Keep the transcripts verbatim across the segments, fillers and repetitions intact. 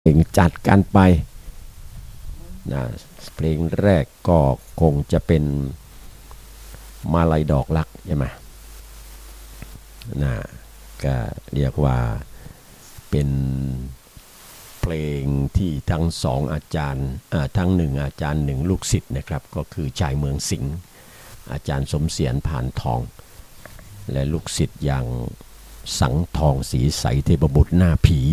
เพลงจัดกันไปนะเพลงแรกก็คงจะเป็นมาลัยดอกรักใช่ไหมนะก็เรียกว่าเป็นเพลงที่ทั้งสองอาจารย์ทั้งหนึ่งอาจารย์หนึ่งลูกศิษย์นะครับก็คือชายเมืองสิงห์อาจารย์สมเสียรผ่านทองและลูกศิษย์อย่างสังทองศรีใสเทพบุตรหน้าผี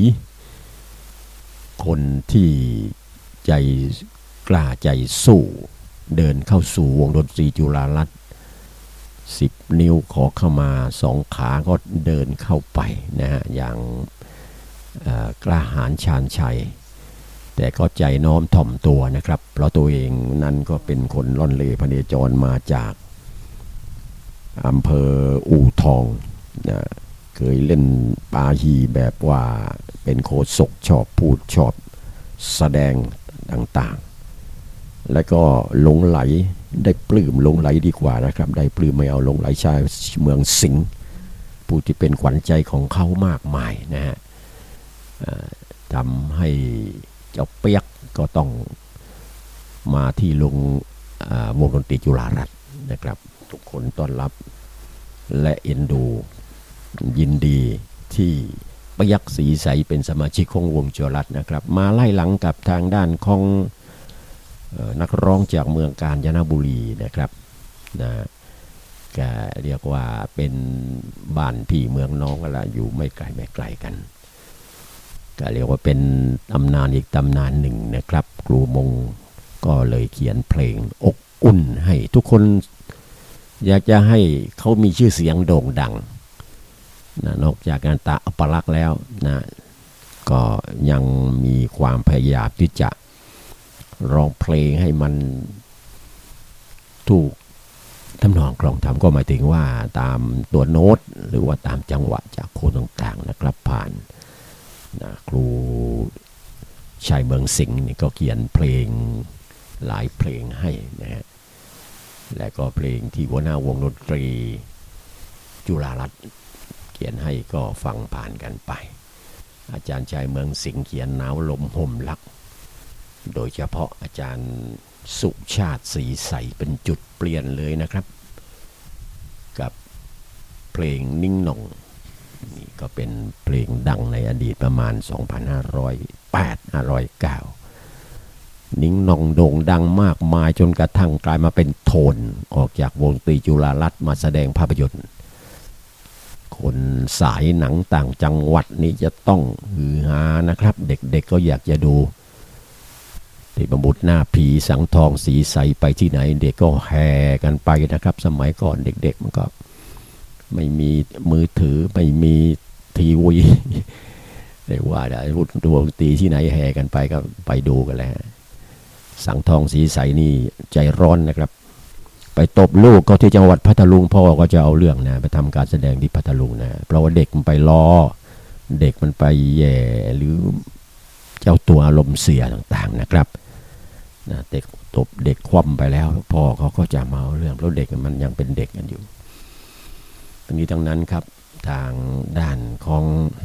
คนที่ใจกล้าใจสู้เดินเข้าสู่วงดนตรีจุฬารัตน์สิบนิ้วขอเข้ามาสองขาก็เดินเข้าไปนะฮะอย่างกล้าหาญชาญชัยแต่ก็ใจน้อมถ่อมตัวนะครับเพราะตัวเองนั้นก็เป็นคนล่อนเล่พเนจรมาจากอำเภออู่ทองนะเคยเล่นปาฮีแบบว่าเป็นโคศกชอบพูดชอบแสดงต่างๆแล้วก็หลงไหลได้ปลื้มหลงไหลดีกว่านะครับได้ปลื้มไม่เอาหลงไหลชายเมืองสิงห์ผู้ที่เป็นขวัญใจของเขามากมายนะฮะทำให้เจ้าเปียกก็ต้องมาที่ลงวงดนตรีจุฬารัตน์นะครับทุกคนต้อนรับและเอ็นดูยินดีที่เปียกศรีใสเป็นสมาชิกของวงจุฬารัตน์นะครับมาไล่หลังกับทางด้านของนักร้องจากเมืองกาญจนบุรีนะครับนะก็เรียกว่าเป็นบ้านพี่เมืองน้องกันละอยู่ไม่ไกลไม่ไกลกันก็เรียกว่าเป็นตำนานอีกตำนานหนึ่งนะครับครูมงก็เลยเขียนเพลงอกอุ่นให้ทุกคนอยากจะให้เขามีชื่อเสียงโด่งดังนะนอกจากการตาอัปลักษณ์แล้วนะก็ยังมีความพยายามที่จะร้องเพลงให้มันถูกทำนองคล้องธรรมก็หมายถึงว่าตามตัวโน้ตหรือว่าตามจังหวะจากโคนต่างๆนะครับผ่านนะครูชายเมืองสิงห์นี่ก็เขียนเพลงหลายเพลงให้นะฮะและก็เพลงที่หัวหน้าวงดนตรีจุฬารัตน์เขียนให้ก็ฟังผ่านกันไปอาจารย์ชายเมืองสิงห์เขียนหนาวลมห่มรักโดยเฉพาะอาจารย์สุชาติศรีใสเป็นจุดเปลี่ยนเลยนะครับกับเพลงนิ่งหน่องนี่ก็เป็นเพลงดังในอดีตประมาณสองพันห้าร้อยแปด ห้าร้อยเก้านิ่งหน่องโด่งดังมากมายจนกระทั่งกลายมาเป็นโทนออกจากวงดนตรีจุฬารัตน์มาแสดงภาพยนตร์คนสายหนังต่างจังหวัดนี่จะต้องฮือฮานะครับเด็กๆ ก็อยากจะดูที่บบุตรหน้าผีสังทองสีใสไปที่ไหนเด็กก็แห่กันไปนะครับสมัยก่อนเด็กๆมันก็ไม่มีมือถือไม่มีทีวีเรียกว่าได้พูดดวงตีที่ไหนแห่กันไปก็ไปดูกันแล้วสังทองสีใสนี่ใจร้อนนะครับไปตบลูกก็ที่จังหวัดพัทลุงพ่อก็จะเอาเรื่องนะไปทำการแสดงที่พัทลุงนะเพราะว่าเด็กมันไปล้อเด็กมันไปแย่หรือเจ้าตัวอารมณ์เสียต่างๆนะครับนะเด็กตบเด็กคว่ำไปแล้วพ่อเขาก็จะมาเอาเรื่องเพราะเด็กมันยังเป็นเด็กกันอยู่ทั้งนี้ทั้งนั้นครับทางด้านของ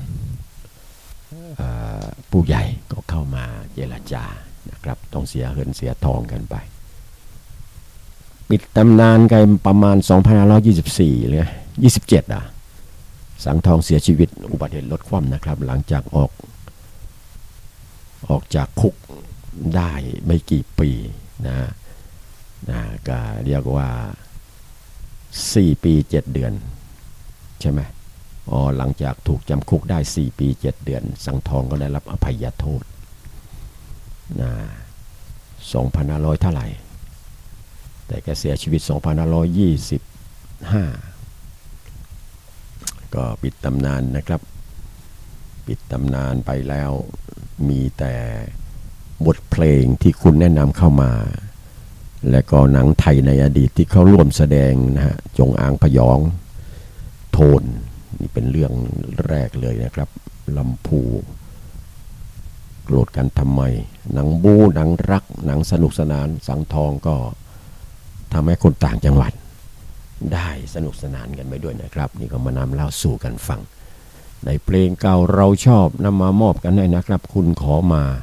ผู้ใหญ่ก็เข้ามาเจรจานะครับต้องเสียเงินเสียทองกันไปปิดตำนานกันประมาณสองพันห้าร้อยยี่สิบสี่เลยยี่สิบเจ็ดอ่ะสังทองเสียชีวิตอุบัติเหตุรถคว่ำนะครับหลังจากออกออกจากคุกได้ไม่กี่ปีนะนะก็เรียกว่าสี่ปีเจ็ดเดือนใช่ไหมอ๋อหลังจากถูกจำคุกได้สี่ปีเจ็ดเดือนสังทองก็ได้รับอภัยโทษนะสองพันห้าร้อยเท่าไหร่แต่แกเสียชีวิตสองพันห้าร้อยยี่สิบห้าก็ปิดตำนานนะครับปิดตำนานไปแล้วมีแต่บทเพลงที่คุณแนะนำเข้ามาและก็หนังไทยในอดีตที่เขาร่วมแสดงนะฮะจงอางพยองโทนนี่เป็นเรื่องแรกเลยนะครับลำพูโกรธกันทำไมหนังบู๊หนังรักหนังสนุกสนานสังทองก็ทำให้คนต่างจังหวัดได้สนุกสนานกันไปด้วยนะครับนี่ก็มานำเล่าสู่กันฟังในเพลงเก่าเราชอบนำมามอบกันให้นะครับคุณขอมา